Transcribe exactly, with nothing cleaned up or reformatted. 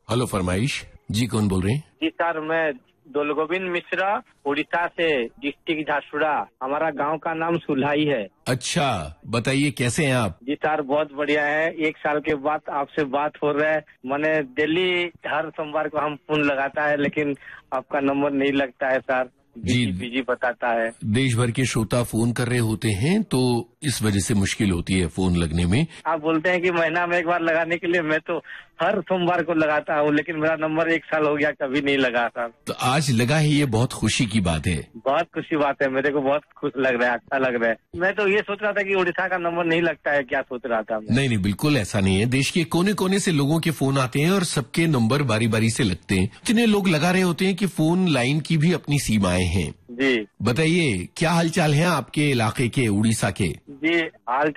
Hello फरमाइश जी, कौन बोल रहे हैं? जी सर, मैं दौलगोविंद मिश्रा, उड़ीसा से, डिस्ट्रिक्ट झारसुगुड़ा। हमारा गांव का नाम सुल्हाई है। अच्छा, बताइए कैसे हैं आप? जी सर, बहुत बढ़िया है। एक साल के बाद आपसे बात हो रहा है। मैंने दिल्ली हर सोमवार को हम फोन लगाता है, लेकिन आपका नंबर नहीं लगता है सर। जी, बिजी बिजी बताता है। देश भर के श्रोता फोन कर रहे होते हैं, तो इस वजह से मुश्किल होती है फोन लगने में। आप बोलते हैं कि महीना में एक बार लगाने के लिए, मैं तो हर सोमवार को लगाता हूँ, लेकिन मेरा नंबर एक साल हो गया, कभी नहीं लगा सर। तो आज लगा है, ये बहुत खुशी की बात है। बहुत खुशी बात है, मेरे को बहुत खुश लग रहा है, अच्छा लग रहा है। मैं तो ये सोच रहा था कि उड़ीसा का नंबर नहीं लगता है, क्या सोच रहा था मैं। नहीं नहीं, बिल्कुल ऐसा नहीं है। देश के कोने कोने से लोगों के फोन आते हैं और सबके नंबर बारी बारी से लगते हैं। इतने लोग लगा रहे होते हैं कि फोन लाइन की भी अपनी सीमाएं हैं। जी बताइए, क्या हालचाल है आपके इलाके के, उड़ीसा के? जी, हाल